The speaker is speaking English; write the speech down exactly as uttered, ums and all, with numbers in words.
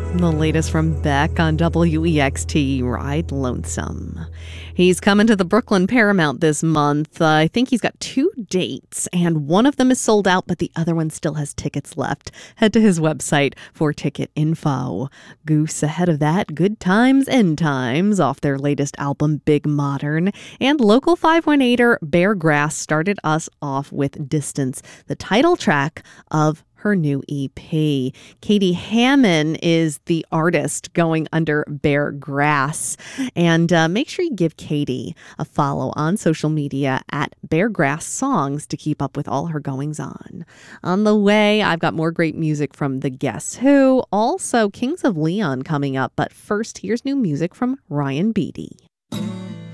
The latest from Beck on W E X T, Ride Lonesome. He's coming to the Brooklyn Paramount this month. Uh, I think he's got two dates, and one of them is sold out, but the other one still has tickets left. Head to his website for ticket info. Goose ahead of that, Good Times, End Times, off their latest album, Big Modern. And local five one eighter Bear Grass started us off with Distance, the title track of her new E P. Katie Hammond is the artist going under Bear Grass. And uh, make sure you give Katie a follow on social media at Bear Grass Songs to keep up with all her goings on. On the way, I've got more great music from the Guess Who, also Kings of Leon coming up. But first, here's new music from Ryan Beatty.